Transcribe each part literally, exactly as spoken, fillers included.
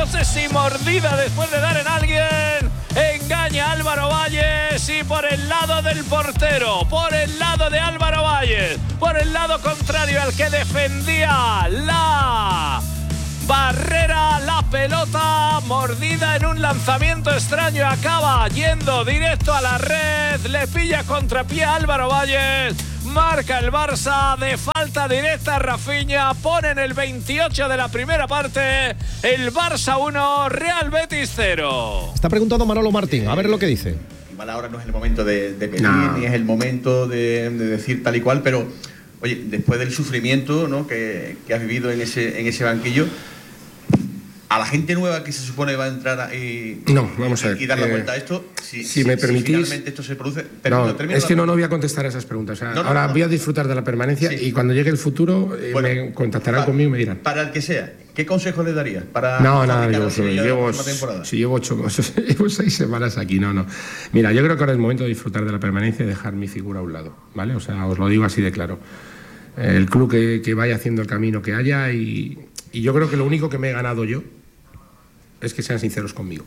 sé si mordida después de dar en alguien. Engaña a Álvaro Valles y por el lado del portero, por el lado de Álvaro Valles, por el lado contrario al que defendía la barrera, la pelota mordida en un lanzamiento extraño, acaba yendo directo a la red, le pilla contrapié a Álvaro Valles, marca el Barça de falta directa a Rafinha, pone en el veintiocho de la primera parte el Barça uno, Real Betis cero. Está preguntando Manolo Martín, a ver lo que dice. Igual ahora no es el momento de, de pedir, no. ni es el momento de, de decir tal y cual, pero oye, después del sufrimiento, ¿no?, que, que has vivido en ese, en ese banquillo, a la gente nueva que se supone va a entrar y, no, vamos a ver, y dar la eh, vuelta a esto, si, si si me permitís, si finalmente esto se produce. Pero no, es que no, no voy a contestar a esas preguntas. O sea, no, no, ahora no, no. voy a disfrutar de la permanencia, sí. Y cuando llegue el futuro eh, bueno, me contactarán para, conmigo y me dirán. Para el que sea, ¿qué consejo le darías? Para no, nada, yo si llevo, si llevo ocho, llevo seis semanas aquí, no, no. Mira, yo creo que ahora es el momento de disfrutar de la permanencia y dejar mi figura a un lado, ¿vale? O sea, os lo digo así de claro. El club que, que vaya haciendo el camino que haya y, y yo creo que lo único que me he ganado yo es que sean sinceros conmigo.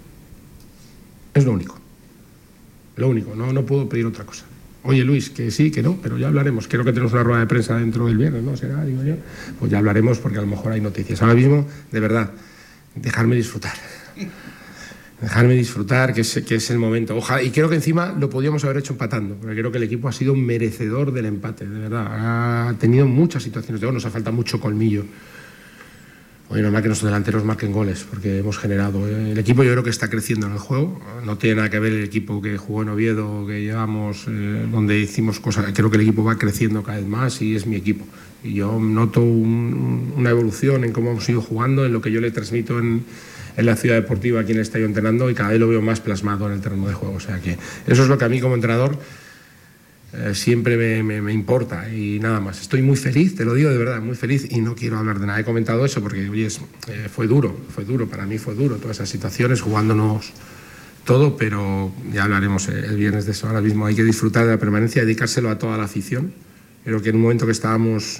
Es lo único. Lo único, no, no puedo pedir otra cosa. Oye, Luis, que sí, que no, pero ya hablaremos. Creo que tenemos una rueda de prensa dentro del viernes, ¿no? ¿Será? Digo yo. Pues ya hablaremos porque a lo mejor hay noticias. Ahora mismo, de verdad, dejarme disfrutar. Dejarme disfrutar, que es, que es el momento. Ojalá, y creo que encima lo podíamos haber hecho empatando, porque creo que el equipo ha sido un merecedor del empate, de verdad. Ha tenido muchas situaciones de gol, nos ha faltado mucho colmillo. Oye, normal que nuestros delanteros marquen goles, porque hemos generado. El equipo yo creo que está creciendo en el juego. No tiene nada que ver el equipo que jugó en Oviedo, que llevamos, eh, donde hicimos cosas. Creo que el equipo va creciendo cada vez más y es mi equipo. Y yo noto un, una evolución en cómo hemos ido jugando, en lo que yo le transmito en, en la ciudad deportiva, aquí en el estadio entrenando, y cada vez lo veo más plasmado en el terreno de juego. O sea que eso es lo que a mí como entrenador Eh, siempre me, me, me importa y nada más. Estoy muy feliz, te lo digo de verdad, muy feliz y no quiero hablar de nada. He comentado eso porque, oye, es, eh, fue duro, fue duro, para mí fue duro todas esas situaciones, jugándonos todo, pero ya hablaremos el viernes de eso. Ahora mismo hay que disfrutar de la permanencia, dedicárselo a toda la afición. Creo que en un momento que estábamos,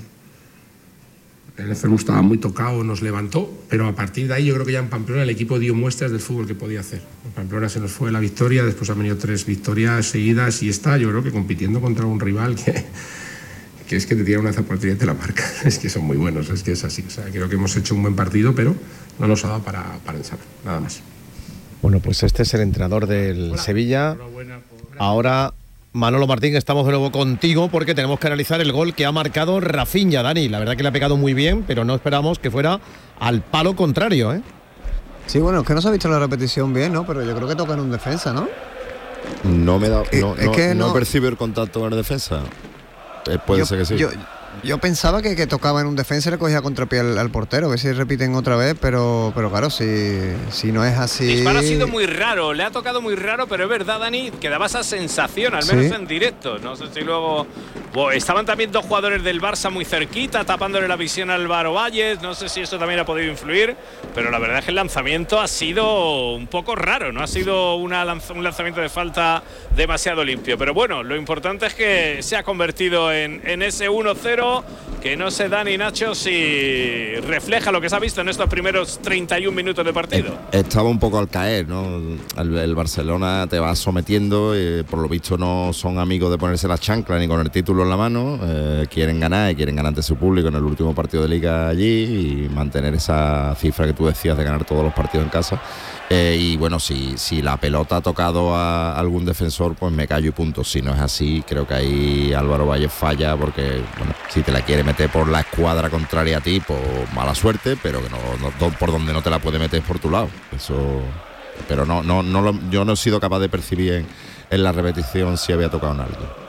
el enfermo estaba muy tocado, nos levantó, pero a partir de ahí yo creo que ya en Pamplona el equipo dio muestras del fútbol que podía hacer. En Pamplona se nos fue la victoria, después han venido tres victorias seguidas y está, yo creo que compitiendo contra un rival que, que es que te tira una zapatería y te la marca. Es que son muy buenos, es que es así. O sea, creo que hemos hecho un buen partido, pero no nos ha dado para, para pensar, nada más. Bueno, pues este es el entrenador del Hola. Sevilla. Ahora, Manolo Martín, estamos de nuevo contigo porque tenemos que analizar el gol que ha marcado Rafinha, Dani. La verdad que le ha pegado muy bien, pero no esperamos que fuera al palo contrario, ¿eh? Sí, bueno, es que no se ha visto la repetición bien, ¿no? Pero yo creo que toca en un defensa, ¿no? No me da, no, es no, que no, no percibe el contacto en el defensa. Eh, puede yo, ser que sí. Yo, yo pensaba que, que tocaba en un defensa y le cogía contrapié al, al portero, a ver si repiten otra vez, pero, pero claro, si, si no es así... El disparo ha sido muy raro, le ha tocado muy raro, pero es verdad, Dani, que daba esa sensación, al menos ¿sí? en directo. No sé si luego... Bueno, estaban también dos jugadores del Barça muy cerquita, tapándole la visión a Álvaro Valles, no sé si eso también ha podido influir, pero la verdad es que el lanzamiento ha sido un poco raro, no ha sido una lanz- un lanzamiento de falta demasiado limpio. Pero bueno, lo importante es que se ha convertido en, en ese uno cero, que no sé, Dani, Nacho, si refleja lo que se ha visto en estos primeros treinta y un minutos de partido. Estaba un poco al caer, ¿no? El, el Barcelona te va sometiendo, y por lo visto no son amigos de ponerse las chanclas ni con el título en la mano, eh, quieren ganar y quieren ganar ante su público en el último partido de Liga allí y mantener esa cifra que tú decías de ganar todos los partidos en casa. Eh, y bueno, si, si la pelota ha tocado a algún defensor, pues me callo y punto. Si no es así, creo que ahí Álvaro Valles falla, porque bueno, si te la quiere meter por la escuadra contraria a ti, pues mala suerte, pero que no, no por donde no te la puede meter es por tu lado. Eso, pero no, no, no lo, yo no he sido capaz de percibir en, en la repetición si había tocado en algo.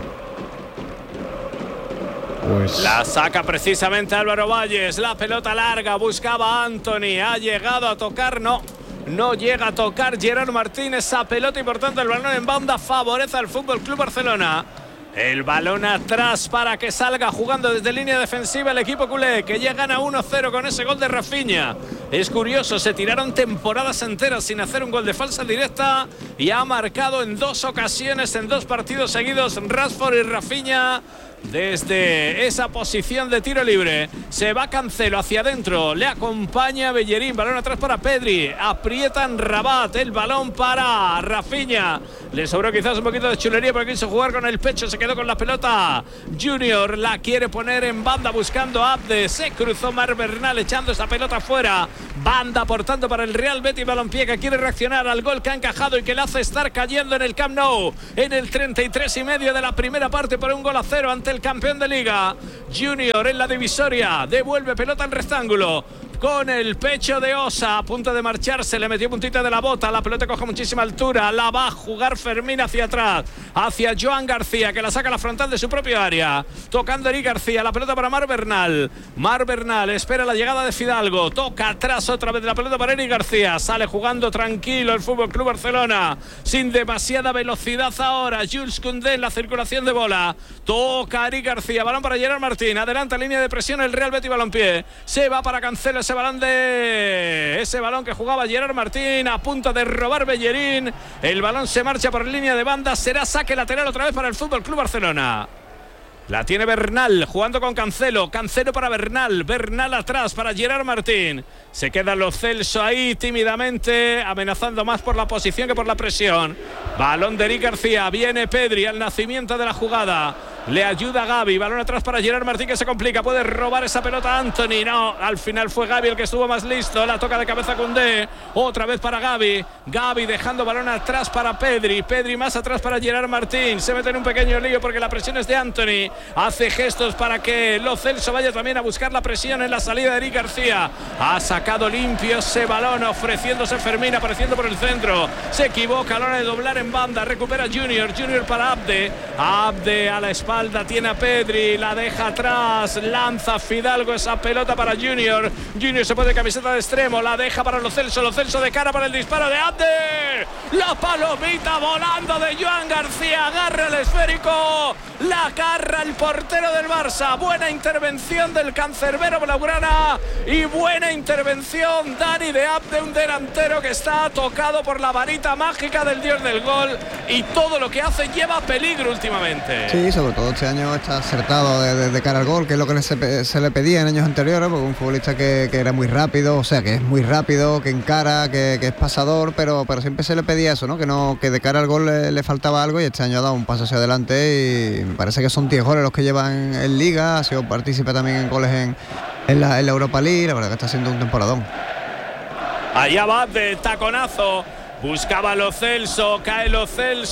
Pues... La saca precisamente Álvaro Valles, la pelota larga, buscaba a Anthony, ha llegado a tocar, no, no llega a tocar Gerard Martín esa pelota y por tanto el balón en banda favorece al F C Barcelona. El balón atrás para que salga jugando desde línea defensiva el equipo culé, que ya gana uno cero con ese gol de Rafinha. Es curioso, se tiraron temporadas enteras sin hacer un gol de falsa directa y ha marcado en dos ocasiones, en dos partidos seguidos, Rashford y Rafinha. Desde esa posición de tiro libre se va Cancelo hacia adentro, le acompaña Bellerín, balón atrás para Pedri, aprietan Rabat, el balón para Rafinha, le sobró quizás un poquito de chulería porque quiso jugar con el pecho, se quedó con la pelota Junior, la quiere poner en banda buscando a Abde, se cruzó Mar Bernal echando esa pelota fuera, banda por tanto para el Real Betis Balompié, que quiere reaccionar al gol que ha encajado y que le hace estar cayendo en el Camp Nou en el treinta y tres y medio de la primera parte por un gol a cero ante el campeón de liga. Junior en la divisoria, devuelve pelota en rectángulo con el pecho de Osa, a punto de marcharse, le metió puntita de la bota, la pelota coge muchísima altura, la va a jugar Fermín hacia atrás, hacia Joan García, que la saca a la frontal de su propio área, tocando Eric García, la pelota para Mar Bernal, Mar Bernal espera la llegada de Fidalgo, toca atrás otra vez la pelota para Eric García, sale jugando tranquilo el F C Barcelona, sin demasiada velocidad ahora, Jules Koundé en la circulación de bola, toca Eric García, balón para Gerard Martín, adelanta línea de presión el Real Betis Balompié, se va para Cancelo, ese balón de ese balón que jugaba Gerard Martín, a punto de robar Bellerín, el balón se marcha por línea de banda, será saque lateral otra vez para el F C Barcelona. La tiene Bernal, jugando con Cancelo, Cancelo para Bernal, Bernal atrás para Gerard Martín, se queda Lo Celso ahí tímidamente, amenazando más por la posición que por la presión, balón de Eric García, viene Pedri al nacimiento de la jugada, le ayuda Gavi, balón atrás para Gerard Martín que se complica, puede robar esa pelota a Anthony, no, al final fue Gavi el que estuvo más listo, la toca de cabeza Koundé, otra vez para Gavi, Gavi dejando balón atrás para Pedri, Pedri más atrás para Gerard Martín, se mete en un pequeño lío porque la presión es de Anthony, hace gestos para que Lo Celso vaya también a buscar la presión en la salida de Eric García, ha sacado limpio ese balón, ofreciéndose Fermín, apareciendo por el centro, se equivoca a la hora de doblar en banda, recupera Junior, Junior para Abde, Abde a la espalda, tiene a Pedri, la deja atrás, lanza Fidalgo esa pelota para Junior, Junior se pone camiseta de extremo, la deja para Lo Celso, Lo Celso de cara para el disparo de Abde, la palomita volando de Joan García, agarra el esférico, la agarra el portero del Barça, buena intervención del cancerbero blaugrana y buena intervención Dani de Abde, un delantero que está tocado por la varita mágica del dios del gol y todo lo que hace lleva peligro últimamente. Sí, sobre todo este año está acertado de, de, de cara al gol, que es lo que se, se le pedía en años anteriores, porque un futbolista que, que era muy rápido, o sea, que es muy rápido, que encara, que, que es pasador, pero, pero siempre se le pedía eso, ¿no? Que no que de cara al gol le, le faltaba algo y este año ha dado un paso hacia adelante y me parece que son diez goles los que llevan en Liga, ha sido partícipe también en goles en, en, la, en la Europa League, la verdad que está haciendo un temporadón. Allá va de taconazo, buscaba Lo Celso, cae Lo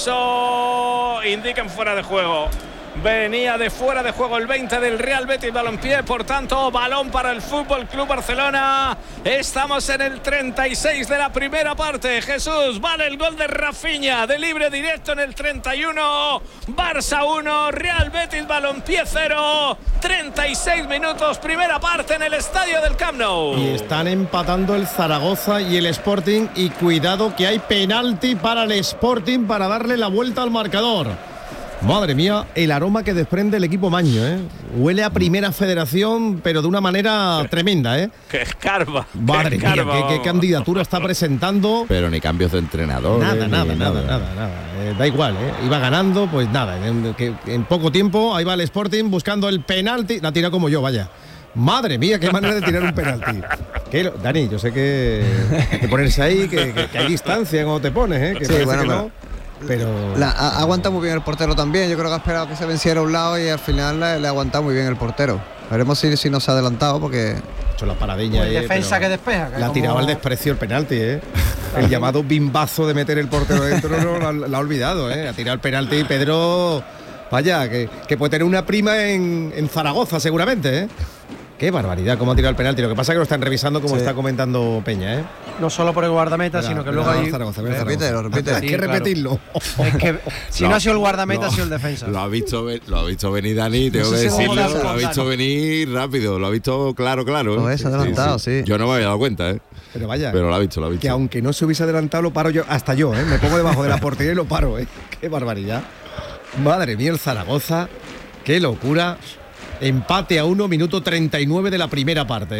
Celso, indican fuera de juego. Venía de fuera de juego el veinte del Real Betis Balompié, por tanto balón para el F C Barcelona. Estamos en el treinta y seis de la primera parte. Jesús, vale el gol de Rafinha de libre directo en el treinta y uno. Barça uno, Real Betis Balompié cero. treinta y seis minutos, primera parte en el estadio del Camp Nou. Y están empatando el Zaragoza y el Sporting, y cuidado que hay penalti para el Sporting para darle la vuelta al marcador. Madre mía, el aroma que desprende el equipo maño, ¿eh? Huele a Primera Federación, pero de una manera tremenda, ¿eh? ¡Qué escarba! Madre qué mía, qué, qué candidatura está presentando. Pero ni cambios de entrenador. Nada, nada, nada, nada, nada. Eh, da igual, ¿eh? Iba ganando, pues nada. En, que, en poco tiempo, ahí va el Sporting buscando el penalti. La tira como yo, vaya. Madre mía, qué manera de tirar un penalti. ¿Qué, Dani, yo sé que hay que ponerse ahí, que, que, que hay distancia cuando te pones, ¿eh? Que sí, bueno, que pero... no. Pero la, ha aguantado muy bien el portero también. Yo creo que ha esperado que se venciera a un lado y al final le, le ha aguantado muy bien el portero. Veremos si, si no se ha adelantado porque... Ha hecho la paradilla pues ahí, defensa que despeja. Que la como... tiraba al desprecio el penalti, ¿eh? El llamado bimbazo de meter el portero dentro no lo ha, lo ha olvidado, ¿eh? Ha tirado el penalti y Pedro... Vaya, que, que puede tener una prima en, en Zaragoza seguramente, ¿eh? Qué barbaridad, cómo ha tirado el penalti. Lo que pasa es que lo están revisando como sí. está comentando Peña, ¿eh? No solo por el guardameta, verá, sino que verá, luego hay... Zaragoza, lo repite, lo repite. Hay que repetirlo. Claro. Es que si no, no ha sido el guardameta, no, ha sido el defensa. Lo ha visto, lo ha visto venir Dani, tengo no sé que si decirlo. Lo ha visto venir rápido, lo ha visto claro, claro. ¿eh? Lo es adelantado, sí, sí. sí. Yo no me había dado cuenta, ¿eh? Pero vaya. Pero lo ha visto, lo ha visto. Que aunque no se hubiese adelantado, lo paro yo, hasta yo, ¿eh? Me pongo debajo de la portería y lo paro, ¿eh? Qué barbaridad. Madre mía, el Zaragoza. Qué locura. Empate a uno, minuto treinta y nueve de la primera parte, ¿eh?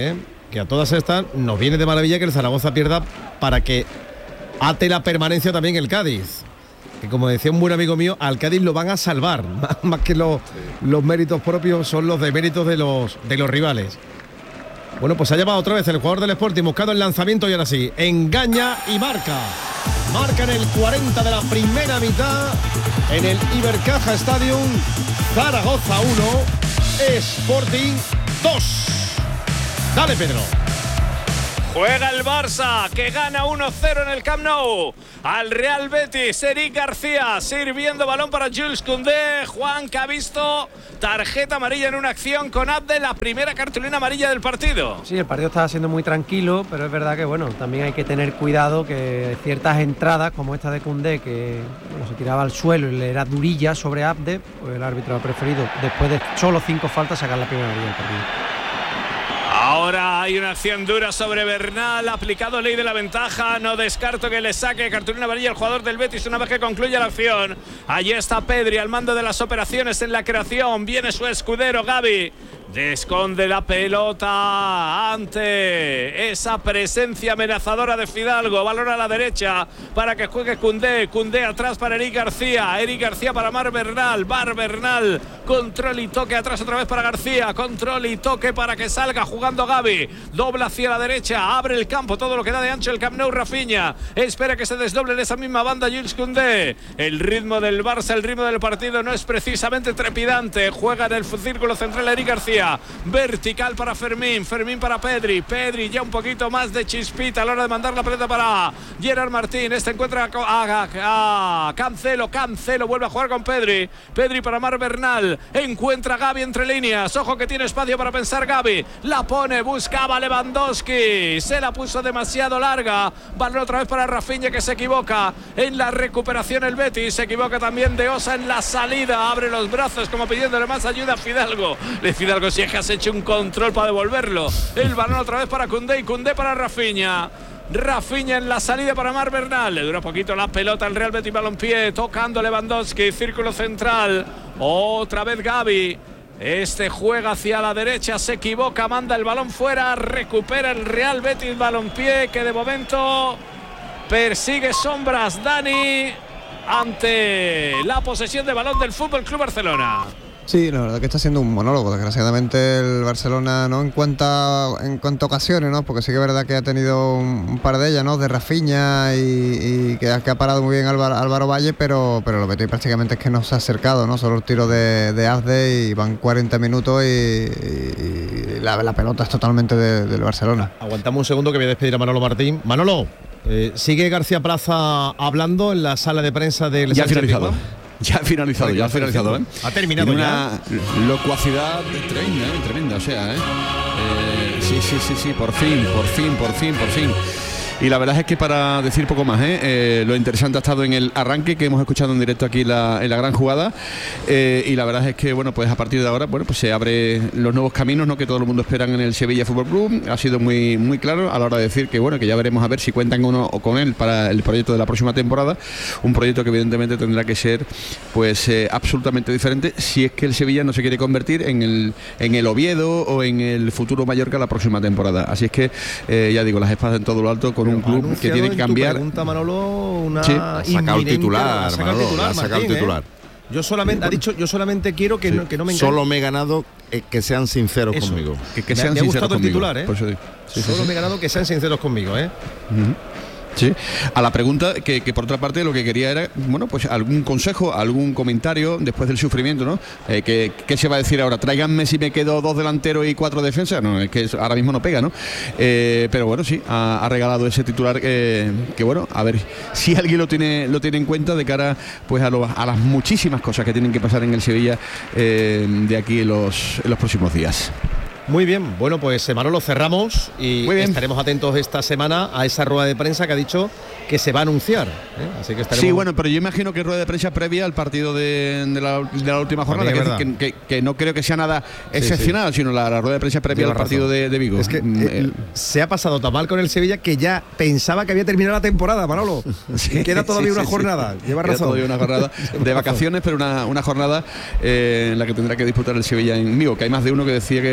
que a todas estas nos viene de maravilla que el Zaragoza pierda para que ate la permanencia también el Cádiz. Que como decía un buen amigo mío, al Cádiz lo van a salvar, más, más que los, los méritos propios son los deméritos de los, de los rivales. Bueno, pues ha llamado otra vez el jugador del Sporting, buscado el lanzamiento y ahora sí, engaña y marca. Marca en el cuarenta de la primera mitad, en el Ibercaja Stadium, Zaragoza uno, Sporting dos. Dale, Pedro. Juega el Barça, que gana uno cero en el Camp Nou al Real Betis. Eric García sirviendo balón para Jules Koundé. Juan, que ha visto tarjeta amarilla en una acción con Abde, la primera cartulina amarilla del partido. Sí, el partido estaba siendo muy tranquilo, pero es verdad que bueno, también hay que tener cuidado que ciertas entradas como esta de Koundé, que bueno, se tiraba al suelo y le era durilla sobre Abde, pues el árbitro ha preferido, después de solo cinco faltas, sacar la primera amarilla del partido. Ahora hay una acción dura sobre Bernal, aplicado ley de la ventaja, no descarto que le saque cartulina amarilla al jugador del Betis una vez que concluya la acción. Allí está Pedri al mando de las operaciones en la creación, viene su escudero Gavi, esconde la pelota ante esa presencia amenazadora de Fidalgo, balón a la derecha para que juegue Koundé, Koundé atrás para Eric García, Eric García para Mar Bernal, Mar Bernal, control y toque atrás otra vez para García, control y toque para que salga jugando Gavi, dobla hacia la derecha, abre el campo, todo lo que da de ancho el Camp Nou Rafinha, espera que se desdoble en esa misma banda Jules Koundé. El ritmo del Barça, el ritmo del partido no es precisamente trepidante, juega en el círculo central Eric García, vertical para Fermín, Fermín para Pedri, Pedri ya un poquito más de chispita a la hora de mandar la pelota para Gerard Martín, este encuentra a, a, a Cancelo, Cancelo vuelve a jugar con Pedri, Pedri para Mar Bernal, encuentra a Gavi entre líneas, ojo que tiene espacio para pensar Gavi, la pone, buscaba Lewandowski, se la puso demasiado larga, balón otra vez para Rafinha que se equivoca en la recuperación el Betis, se equivoca también de Osa en la salida, abre los brazos como pidiéndole más ayuda a Fidalgo, de Fidalgo si es que has hecho un control para devolverlo, el balón otra vez para Koundé y Koundé para Rafinha, Rafinha en la salida para Mar Bernal, le dura poquito la pelota al Real Betis Balompié, tocando Lewandowski, círculo central, otra vez Gavi, este juega hacia la derecha, se equivoca, manda el balón fuera, recupera el Real Betis Balompié que de momento persigue sombras Dani ante la posesión de balón del Fútbol Club Barcelona. Sí, la verdad que está siendo un monólogo, desgraciadamente el Barcelona, ¿no? En cuanto en cuanto a ocasiones, ¿no? Porque sí que es verdad que ha tenido un, un par de ellas, ¿no? De Rafinha y, y que, ha, que ha parado muy bien Álvaro, Álvaro Valle, pero, pero lo que estoy prácticamente es que no se ha acercado, ¿no? Solo el tiro de, de Azde y van cuarenta minutos y, y, y la, la pelota es totalmente de, del Barcelona. Aguantamos un segundo que voy a despedir a Manolo Martín. Manolo, eh, ¿sigue García Plaza hablando en la sala de prensa del... Ya ha finalizado. Ya ha finalizado, ya ha finalizado, ¿eh? Ha terminado una ya. Una locuacidad tremenda, ¿eh? Tremenda, o sea, ¿eh? ¿eh? Sí, sí, sí, sí, por fin, por fin, por fin, por fin. Y la verdad es que para decir poco más, ¿eh? Eh, lo interesante ha estado en el arranque que hemos escuchado en directo aquí la, en la gran jugada, eh, y la verdad es que bueno, pues a partir de ahora bueno, pues se abren los nuevos caminos, ¿no? Que todo el mundo espera en el Sevilla Fútbol Club. Ha sido muy, muy claro a la hora de decir que bueno, que ya veremos a ver si cuentan uno o con él para el proyecto de la próxima temporada, un proyecto que evidentemente tendrá que ser pues eh, absolutamente diferente si es que el Sevilla no se quiere convertir en el, en el Oviedo o en el futuro Mallorca la próxima temporada. Así es que eh, ya digo, las espadas en todo lo alto con un club que tiene que cambiar. Pregunta, Manolo, una sí, ha sacado el titular, ha Manolo, titular, ha sacado Martín, el titular. ¿eh? Yo solamente, ha dicho, yo solamente quiero que, sí. no, que no me engañen. Solo me he ganado eh, que sean sinceros Eso. conmigo. Que, que sean me, me sinceros conmigo. El titular, ¿eh? Por eso digo. Sí, Solo sí, sí. me he ganado que sean sinceros conmigo, ¿eh? Uh-huh. Sí, a la pregunta que, que por otra parte lo que quería era, bueno, pues algún consejo, algún comentario después del sufrimiento, ¿no? Eh, que, ¿Qué se va a decir ahora? Tráiganme si me quedo dos delanteros y cuatro defensas. No, es que eso ahora mismo no pega, ¿no? Eh, pero bueno, sí, ha, ha regalado ese titular que, que bueno, a ver si alguien lo tiene lo tiene en cuenta de cara pues a, lo, a las muchísimas cosas que tienen que pasar en el Sevilla eh, de aquí en los, en los próximos días. Muy bien, bueno pues Manolo, cerramos y estaremos atentos esta semana a esa rueda de prensa que ha dicho que se va a anunciar, ¿eh? Así que estaremos... Sí, bueno, pero yo imagino que rueda de prensa previa al partido de, de, la, de la última jornada, que, que, que, que no creo que sea nada excepcional, sí, sí. sino la, la rueda de prensa previa al partido de, de Vigo. Es que eh, se ha pasado tan mal con el Sevilla que ya pensaba que había terminado la temporada, Manolo. Sí, queda todavía sí, una sí, jornada, sí. lleva razón. Queda todavía una jornada de vacaciones, pero una, una jornada eh, en la que tendrá que disputar el Sevilla en Vigo, que hay más de uno que decía que iba a tener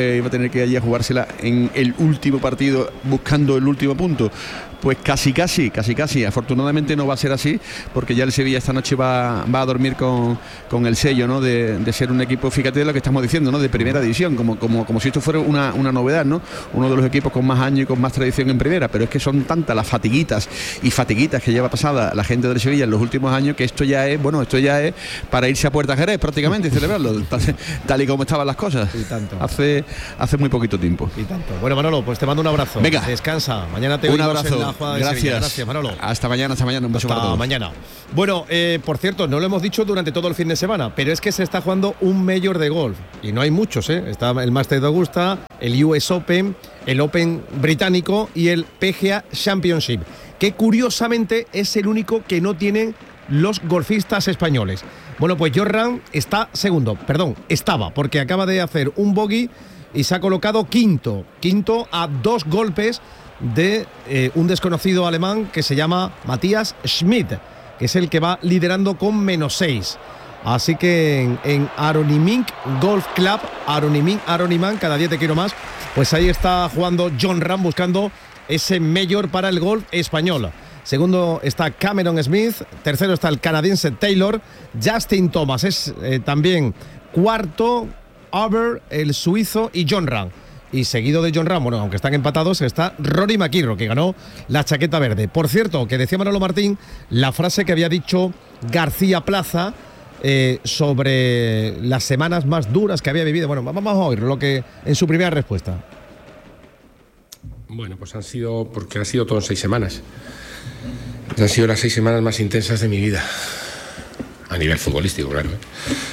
tener que ir a jugársela en el último partido buscando el último punto. Pues casi, casi, casi, casi. Afortunadamente no va a ser así, porque ya el Sevilla esta noche va, va a dormir con, con el sello, ¿no? De, de ser un equipo, fíjate de lo que estamos diciendo, ¿no? De primera división, como, como, como si esto fuera una, una novedad, ¿no? Uno de los equipos con más años y con más tradición en primera, pero es que son tantas las fatiguitas y fatiguitas que lleva pasada la gente del Sevilla en los últimos años, que esto ya es, bueno, esto ya es para irse a Puerta Jerez prácticamente y celebrarlo, tal, tal y como estaban las cosas. Y tanto. Hace, hace muy poquito tiempo. Y tanto. Bueno, Manolo, pues te mando un abrazo. Venga. Descansa. Mañana te un oímos abrazo. en la jugada de Gracias. Sevilla. Gracias, Manolo. Hasta mañana, hasta mañana. Un beso para Hasta todos. mañana. Bueno, eh, por cierto, no lo hemos dicho durante todo el fin de semana, pero es que se está jugando un Major de golf. Y no hay muchos, ¿eh? Está el Masters de Augusta, el U S Open, el Open británico y el P G A Championship, que curiosamente es el único que no tienen los golfistas españoles. Bueno, pues Jon Rahm está segundo, perdón, estaba, porque acaba de hacer un bogey y se ha colocado quinto, quinto a dos golpes de eh, un desconocido alemán que se llama Matthias Schmidt, que es el que va liderando con menos seis. Así que en, en Aronimink Golf Club, Aronimink, Aroniman, cada día te quiero más, pues ahí está jugando Jon Rahm buscando ese Major para el golf español. Segundo está Cameron Smith, tercero está el canadiense Taylor, Justin Thomas es eh, también cuarto, Aber, el suizo, y Jon Rahm. Y seguido de Jon Rahm, bueno, aunque están empatados, está Rory McIlroy, que ganó la chaqueta verde. Por cierto, que decía Manolo Martín la frase que había dicho García Plaza eh, sobre las semanas más duras que había vivido. Bueno, vamos a oír lo que en su primera respuesta. Bueno, pues han sido, porque han sido todas seis semanas. Han sido las seis semanas más intensas de mi vida. A nivel futbolístico, claro. ¿eh?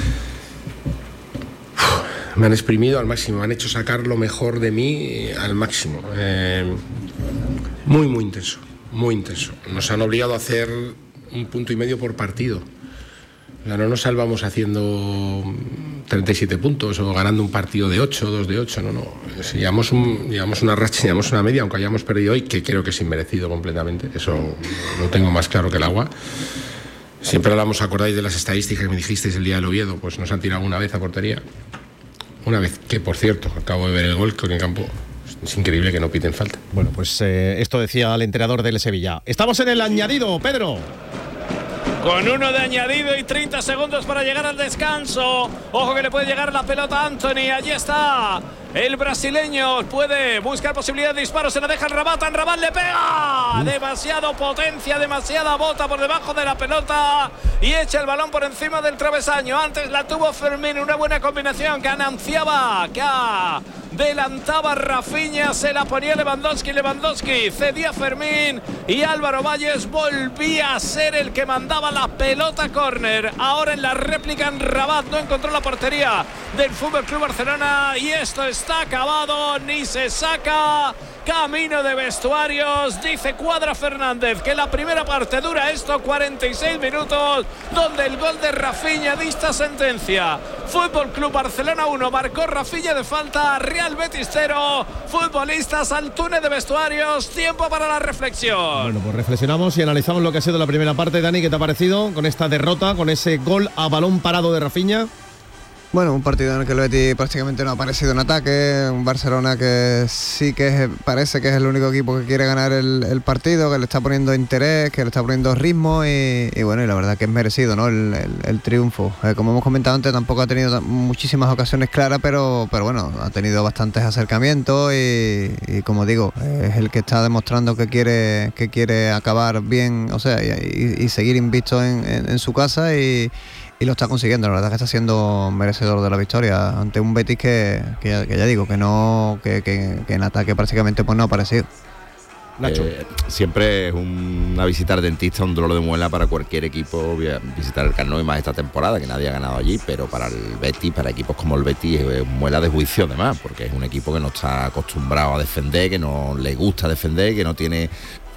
Me han exprimido al máximo, me han hecho sacar lo mejor de mí al máximo. Eh, muy, muy intenso, muy intenso. Nos han obligado a hacer un punto y medio por partido. O sea, no nos salvamos haciendo treinta y siete puntos o ganando un partido de ocho, dos de ocho, no, no. Llevamos, un, llevamos una racha, llevamos una media, aunque hayamos perdido hoy, que creo que es inmerecido completamente. Eso lo tengo más claro que el agua. Siempre hablamos, acordáis de las estadísticas que me dijisteis el día del Oviedo, pues nos han tirado una vez a portería. Una vez que, por cierto, acabo de ver el gol con el campo. Es increíble que no piten falta. Bueno, pues eh, esto decía el entrenador del Sevilla. Estamos en el añadido, Pedro. Con uno de añadido y treinta segundos para llegar al descanso. Ojo que le puede llegar la pelota a Anthony. Allí está. El brasileño puede buscar posibilidad de disparo. Se la deja el Rabat. En Rabat le pega. Demasiado potencia, demasiada bota por debajo de la pelota. Y echa el balón por encima del travesaño. Antes la tuvo Fermín. Una buena combinación que anunciaba, que adelantaba Rafinha. Se la ponía Lewandowski. Lewandowski cedía Fermín. Y Álvaro Valles volvía a ser el que mandaba la pelota córner. Ahora en la réplica en Rabat. No encontró la portería del F C Barcelona. Y esto es está acabado, ni se saca. Camino de vestuarios, dice Cuadra Fernández que la primera parte dura esto cuarenta y seis minutos, donde el gol de Rafinha dicta sentencia. Fútbol Club Barcelona uno, marcó Rafinha de falta, Real Betis cero. Futbolistas al túnel de vestuarios, tiempo para la reflexión. Bueno, pues reflexionamos y analizamos lo que ha sido la primera parte. Dani, ¿qué te ha parecido con esta derrota, con ese gol a balón parado de Rafinha? Bueno, un partido en el que el Betis prácticamente no ha aparecido en ataque, un Barcelona que sí que es, parece que es el único equipo que quiere ganar el, el partido, que le está poniendo interés, que le está poniendo ritmo y, y bueno, y la verdad que es merecido, ¿no? el, el, el triunfo. Eh, como hemos comentado antes, tampoco ha tenido muchísimas ocasiones claras, pero, pero bueno, ha tenido bastantes acercamientos y, y como digo, es el que está demostrando que quiere, que quiere acabar bien, o sea, y, y, y seguir invicto en, en, en su casa y Y lo está consiguiendo, la verdad que está siendo merecedor de la victoria ante un Betis que, que, ya, que ya digo, que no que, que, que en ataque prácticamente pues no ha aparecido. Nacho. Eh, siempre es un, una visita al dentista, un dolor de muela para cualquier equipo visitar el Camp Nou, y más esta temporada que nadie ha ganado allí, pero para el Betis, para equipos como el Betis, es muela de juicio además, porque es un equipo que no está acostumbrado a defender, que no le gusta defender, que no tiene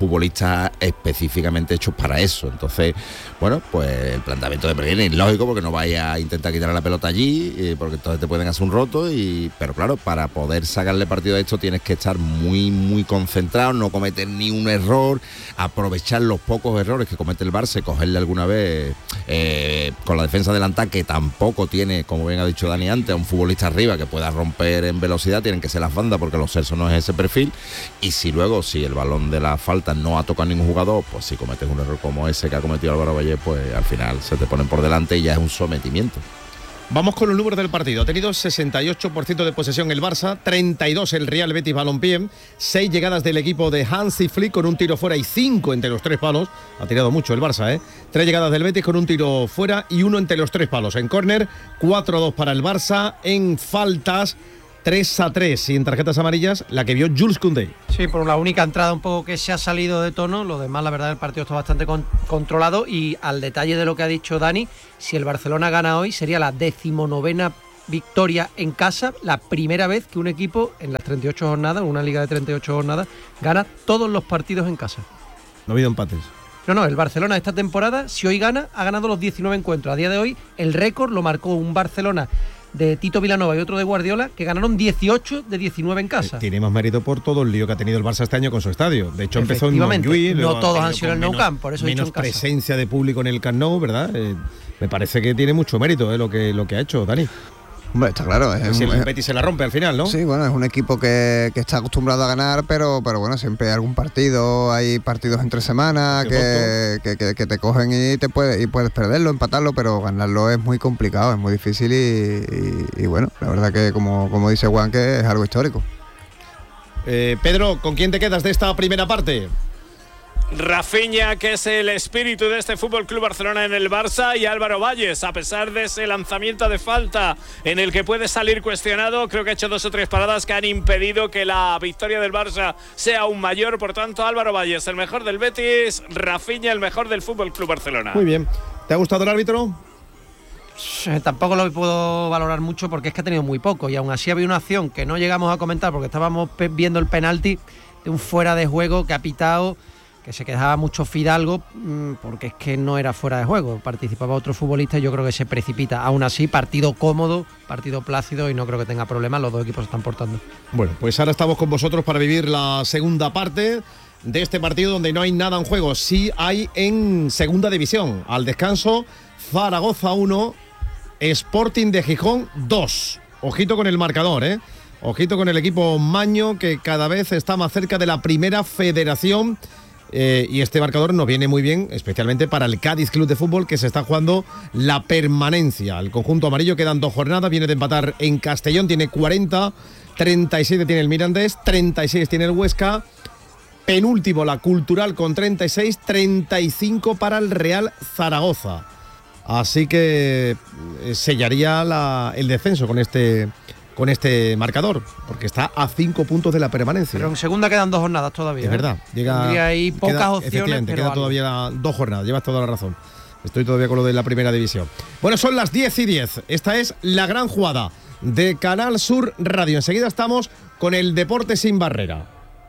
futbolistas específicamente hechos para eso. Entonces, bueno, pues el planteamiento de Pellegrini es lógico, porque no vaya a intentar quitar la pelota allí, eh, porque entonces te pueden hacer un roto, y pero claro, para poder sacarle partido a esto tienes que estar muy, muy concentrado, no cometer ni un error, aprovechar los pocos errores que comete el Barça, cogerle alguna vez eh, con la defensa adelantada, que tampoco tiene, como bien ha dicho Dani antes, a un futbolista arriba que pueda romper en velocidad. Tienen que ser las bandas, porque los Celso no es ese perfil, y si luego, si el balón de la falta no ha tocado a ningún jugador, pues si cometes un error como ese que ha cometido Álvaro Valle, pues al final se te ponen por delante y ya es un sometimiento. Vamos con los números del partido. Ha tenido sesenta y ocho por ciento de posesión el Barça, treinta y dos el Real Betis Balompié, seis llegadas del equipo de Hansi Flick con un tiro fuera y cinco entre los tres palos. Ha tirado mucho el Barça, ¿eh? Tres llegadas del Betis con un tiro fuera y uno entre los tres palos. En córner, cuatro a dos para el Barça. En faltas, tres a tres, y en tarjetas amarillas la que vio Jules Koundé. Sí, por la única entrada un poco que se ha salido de tono. Lo demás, la verdad, el partido está bastante con- controlado, y al detalle de lo que ha dicho Dani, si el Barcelona gana hoy sería la decimonovena victoria en casa, la primera vez que un equipo en las treinta y ocho jornadas, una liga de treinta y ocho jornadas, gana todos los partidos en casa. No ha habido empates. No, no, el Barcelona esta temporada, si hoy gana, ha ganado los diecinueve encuentros. A día de hoy, el récord lo marcó un Barcelona de Tito Vilanova y otro de Guardiola, que ganaron dieciocho de diecinueve en casa. Tiene más mérito por todo el lío que ha tenido el Barça este año con su estadio. De hecho, empezó en Montjuïc. No todos han sido en el Nou Camp, por eso he dicho menos en casa. presencia de público en el Camp Nou, ¿verdad? Eh, me parece que tiene mucho mérito eh, lo que lo que ha hecho Dani. Hombre, está claro. Es si un, el Betis se la rompe al final, ¿no? Sí, bueno, es un equipo que, que está acostumbrado a ganar, pero, pero bueno, siempre hay algún partido, hay partidos entre semanas que, que, que, que te cogen y te puedes, y puedes perderlo, empatarlo, pero ganarlo es muy complicado, es muy difícil y, y, y bueno, la verdad que como, como dice Juan, que es algo histórico. Eh, Pedro, ¿con quién te quedas de esta primera parte? Rafinha, que es el espíritu de este Fútbol Club Barcelona en el Barça, y Álvaro Valles, a pesar de ese lanzamiento de falta en el que puede salir cuestionado, creo que ha hecho dos o tres paradas que han impedido que la victoria del Barça sea aún mayor. Por tanto, Álvaro Valles, el mejor del Betis, Rafinha, el mejor del Fútbol Club Barcelona. Muy bien. ¿Te ha gustado el árbitro? Tampoco lo puedo valorar mucho, porque es que ha tenido muy poco, y aún así había una acción que no llegamos a comentar porque estábamos viendo el penalti de un fuera de juego que ha pitado, que se quejaba mucho Fidalgo, porque es que no era fuera de juego, participaba otro futbolista y yo creo que se precipita. Aún así, partido cómodo, partido plácido, y no creo que tenga problemas, los dos equipos se están portando. Bueno, pues ahora estamos con vosotros para vivir la segunda parte de este partido, donde no hay nada en juego. Sí hay en segunda división. Al descanso, Zaragoza uno, Sporting de Gijón dos. Ojito con el marcador, ¿eh? Ojito con el equipo maño, que cada vez está más cerca de la primera federación. Eh, y este marcador nos viene muy bien, especialmente para el Cádiz Club de Fútbol, que se está jugando la permanencia. El conjunto amarillo, quedan dos jornadas, viene de empatar en Castellón, tiene cuarenta, treinta y siete tiene el Mirandés, treinta y seis tiene el Huesca, penúltimo la Cultural con treinta y seis, treinta y cinco para el Real Zaragoza. Así que eh, sellaría la, el descenso con este... con este marcador, porque está a cinco puntos de la permanencia. Pero en segunda quedan dos jornadas todavía. Es verdad. Llega, hay pocas queda, opciones, efectivamente, pero queda algo. todavía dos jornadas, llevas toda la razón. Estoy todavía con lo de la primera división. Bueno, son las diez y diez. Esta es la gran jugada de Canal Sur Radio. Enseguida estamos con el Deporte Sin Barrera.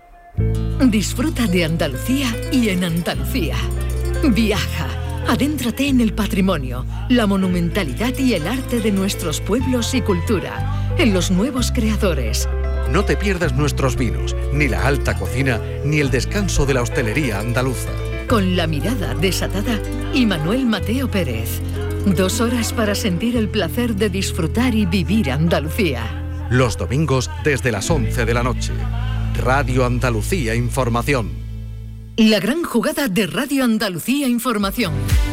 Disfruta de Andalucía y en Andalucía. Viaja. Adéntrate en el patrimonio, la monumentalidad y el arte de nuestros pueblos y cultura, en los nuevos creadores. No te pierdas nuestros vinos, ni la alta cocina, ni el descanso de la hostelería andaluza. Con la mirada desatada y Manuel Mateo Pérez. Dos horas para sentir el placer de disfrutar y vivir Andalucía. Los domingos desde las once de la noche. Radio Andalucía Información. La gran jugada de Radio Andalucía Información.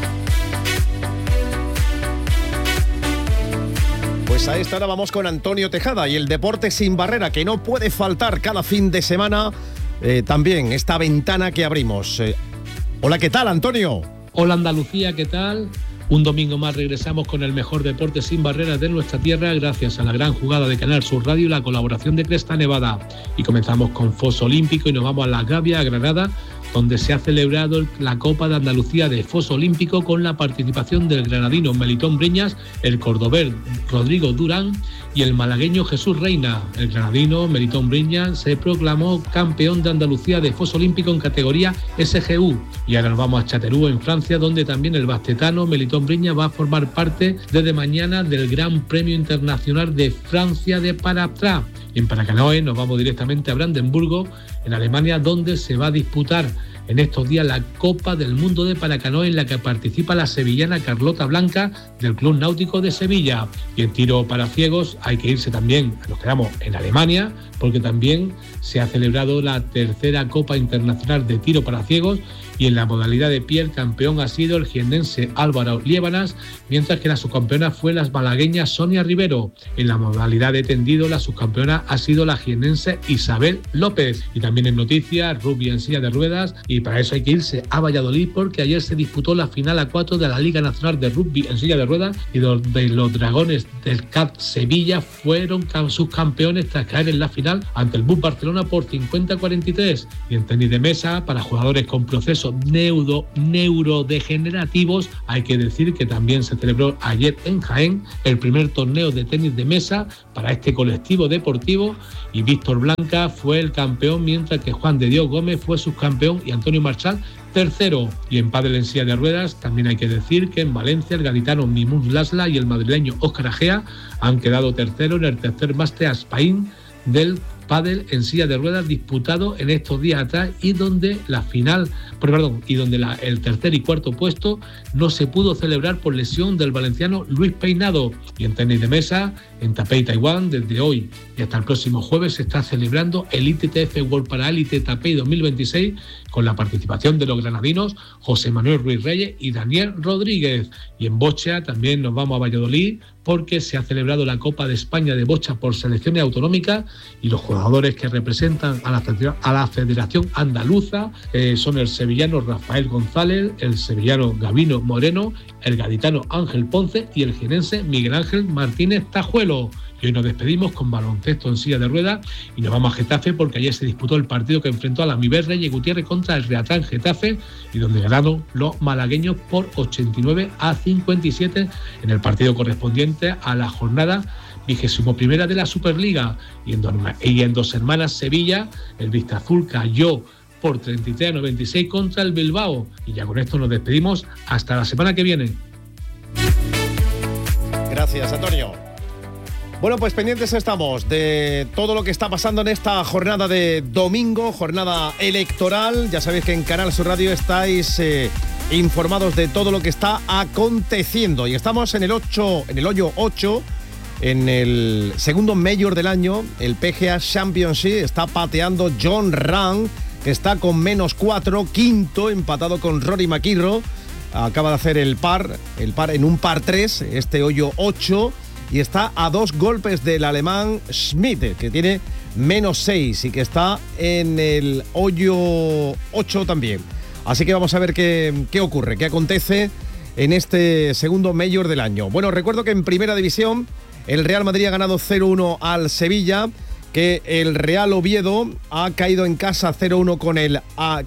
Pues a esta hora vamos con Antonio Tejada y el Deporte Sin Barrera, que no puede faltar cada fin de semana. Eh, también esta ventana que abrimos. Eh, hola, ¿qué tal, Antonio? Hola, Andalucía, ¿qué tal? Un domingo más regresamos con el mejor deporte sin barreras de nuestra tierra, gracias a la gran jugada de Canal Sur Radio y la colaboración de Cresta Nevada. Y comenzamos con Foso Olímpico y nos vamos a Las Gavias, a Granada, donde se ha celebrado la Copa de Andalucía de Foso Olímpico con la participación del granadino Melitón Breñas, el cordobés Rodrigo Durán y el malagueño Jesús Reina. El granadino Melitón Breñas se proclamó campeón de Andalucía de Foso Olímpico en categoría S G U. Y ahora nos vamos a Chateauroux, en Francia, donde también el bastetano Melitón Breñas va a formar parte desde mañana del Gran Premio Internacional de Francia de Paraptra. Y en paracanoe nos vamos directamente a Brandenburgo, en Alemania, donde se va a disputar en estos días la Copa del Mundo de Paracanoe, en la que participa la sevillana Carlota Blanca del Club Náutico de Sevilla. Y en tiro para ciegos hay que irse también, nos quedamos en Alemania, porque también se ha celebrado la tercera Copa Internacional de Tiro para Ciegos, y en la modalidad de pie el campeón ha sido el jiennense Álvaro Liébanas, mientras que la subcampeona fue la malagueña Sonia Rivero. En la modalidad de tendido la subcampeona ha sido la jiennense Isabel López. Y también en noticias, rugby en silla de ruedas, y para eso hay que irse a Valladolid, porque ayer se disputó la final a cuatro de la Liga Nacional de Rugby en silla de ruedas, y donde los dragones del C A T Sevilla fueron subcampeones tras caer en la final ante el B U S Barcelona por cincuenta a cuarenta y tres. Y en tenis de mesa, para jugadores con procesos Neuro, neurodegenerativos, hay que decir que también se celebró ayer en Jaén el primer torneo de tenis de mesa para este colectivo deportivo, y Víctor Blanca fue el campeón, mientras que Juan de Dios Gómez fue subcampeón y Antonio Marchal tercero. Y en pádel en silla de ruedas también hay que decir que en Valencia el gaditano Mimun Lasla y el madrileño Óscar Agea han quedado tercero en el tercer Máster Aspaín del pádel en silla de ruedas disputado en estos días atrás, y donde la final, perdón, y donde la, el tercer y cuarto puesto no se pudo celebrar por lesión del valenciano Luis Peinado. Y en tenis de mesa, en Taipei, Taiwán, desde hoy y hasta el próximo jueves se está celebrando el I T T F World Para Elite Taipei dos mil veintiséis, con la participación de los granadinos José Manuel Ruiz Reyes y Daniel Rodríguez. Y en bocha también nos vamos a Valladolid, porque se ha celebrado la Copa de España de bocha por selecciones autonómicas, y los jugadores que representan a la, a la Federación Andaluza eh, son el sevillano Rafael González, el sevillano Gabino Moreno, el gaditano Ángel Ponce y el jienense Miguel Ángel Martínez Tajuelo. Y hoy nos despedimos con baloncesto en silla de ruedas y nos vamos a Getafe, porque ayer se disputó el partido que enfrentó a la Miver Reyes Gutiérrez contra el Reatrán Getafe, y donde ganaron los malagueños por ochenta y nueve a cincuenta y siete en el partido correspondiente a la jornada vigésimo primera de la Superliga. Y en, y en Dos Hermanas Sevilla, el Vistazul cayó por treinta y tres a noventa y seis contra el Bilbao. Y ya con esto nos despedimos hasta la semana que viene. Gracias, Antonio. Bueno, pues pendientes estamos de todo lo que está pasando en esta jornada de domingo, jornada electoral. Ya sabéis que en Canal Sur Radio estáis eh, informados de todo lo que está aconteciendo. Y estamos en el ocho, en el hoyo ocho, en el segundo Major del año, el P G A Championship. Está pateando John Ram, que está con menos cuatro, quinto, empatado con Rory McIlroy. Acaba de hacer el par, el par en un par tres, este hoyo ocho. Y está a dos golpes del alemán Schmidt, que tiene menos seis y que está en el hoyo ocho también. Así que vamos a ver qué, qué ocurre, qué acontece en este segundo Major del año. Bueno, recuerdo que en Primera División el Real Madrid ha ganado cero uno al Sevilla, que el Real Oviedo ha caído en casa cero uno con el... A,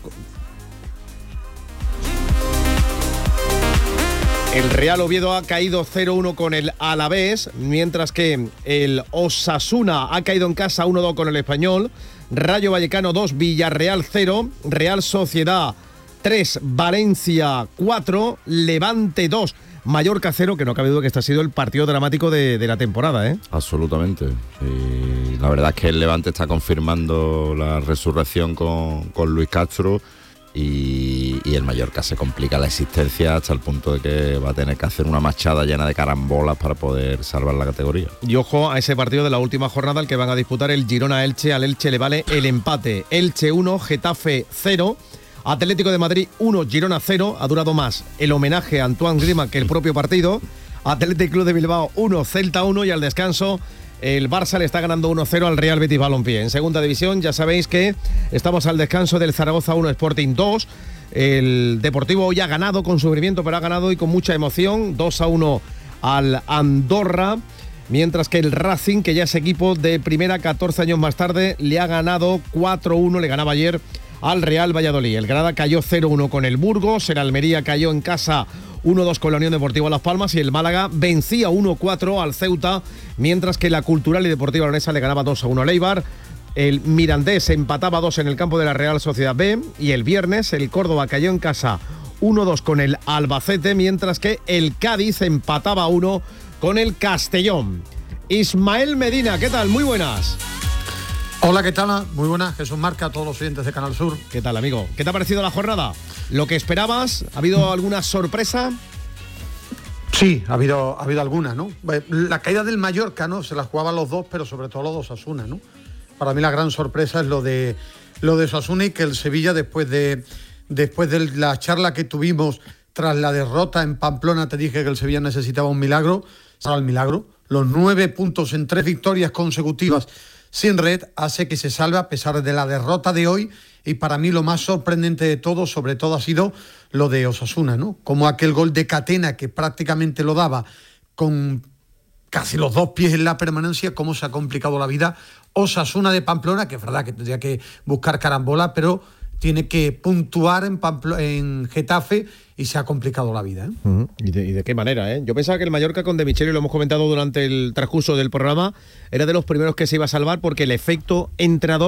El Real Oviedo ha caído cero uno con el Alavés, mientras que el Osasuna ha caído en casa uno dos con el Español, Rayo Vallecano dos, Villarreal cero, Real Sociedad tres, Valencia cuatro, Levante dos, Mallorca cero, que no cabe duda que este ha sido el partido dramático de, de la temporada, ¿eh? Absolutamente. Y la verdad es que el Levante está confirmando la resurrección con, con Luis Castro. Y, y el Mallorca se complica la existencia hasta el punto de que va a tener que hacer una machada llena de carambolas para poder salvar la categoría. Y ojo a ese partido de la última jornada, al que van a disputar el Girona-Elche. Al Elche le vale el empate. Elche uno, Getafe cero, Atlético de Madrid uno, Girona cero. Ha durado más el homenaje a Antoine Griezmann que el propio partido. Atlético Club de Bilbao uno, Celta uno, y al descanso el Barça le está ganando uno cero al Real Betis Balompié. En segunda división ya sabéis que estamos al descanso del Zaragoza uno, Sporting dos. El Deportivo hoy ha ganado con sufrimiento, pero ha ganado y con mucha emoción, dos a uno al Andorra. Mientras que el Racing, que ya es equipo de primera catorce años más tarde, le ha ganado cuatro uno, le ganaba ayer al Real Valladolid. El Granada cayó cero uno con el Burgos, el Almería cayó en casa uno dos con la Unión Deportiva Las Palmas y el Málaga vencía uno cuatro al Ceuta, mientras que la Cultural y Deportiva Leonesa le ganaba dos a uno al Eibar. El Mirandés empataba dos en el campo de la Real Sociedad B y el viernes el Córdoba cayó en casa uno dos con el Albacete, mientras que el Cádiz empataba uno con el Castellón. Ismael Medina, ¿qué tal? Muy buenas. Hola, ¿qué tal? Muy buenas, Jesús Marca, a todos los oyentes de Canal Sur. ¿Qué tal, amigo? ¿Qué te ha parecido la jornada? ¿Lo que esperabas? ¿Ha habido alguna sorpresa? Sí, ha habido, ha habido algunas, ¿no? La caída del Mallorca, ¿no? Se la jugaban los dos, pero sobre todo los dos Osasuna, ¿no? Para mí la gran sorpresa es lo de lo de Osasuna y que el Sevilla, después de, después de la charla que tuvimos tras la derrota en Pamplona, te dije que el Sevilla necesitaba un milagro, será el milagro. Los nueve puntos en tres victorias consecutivas sin red hace que se salve a pesar de la derrota de hoy, y para mí lo más sorprendente de todo, sobre todo, ha sido lo de Osasuna, ¿no? Como aquel gol de Catena que prácticamente lo daba con casi los dos pies en la permanencia, cómo se ha complicado la vida Osasuna de Pamplona, que es verdad que tendría que buscar carambola, pero tiene que puntuar en, Pamplo- en Getafe y se ha complicado la vida, ¿eh? Uh-huh. ¿Y, de, ¿Y de qué manera? ¿eh? Yo pensaba que el Mallorca con De Micheli, lo hemos comentado durante el transcurso del programa, era de los primeros que se iba a salvar porque el efecto entrenador